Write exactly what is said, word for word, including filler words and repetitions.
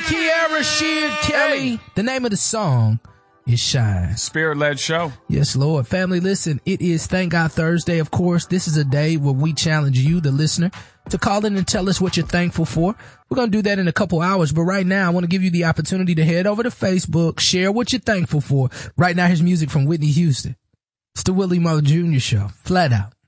Kiara Sheard Kelly. Hey. The name of the song is Shine. Spirit-led show. Yes, Lord. Family, listen, it is Thank God Thursday. Of course, this is a day where we challenge you, the listener, to call in and tell us what you're thankful for. We're going to do that in a couple hours, but right now I want to give you the opportunity to head over to Facebook, share what you're thankful for. Right now, here's music from Whitney Houston. It's the Willie Muller Junior Show. Flat out.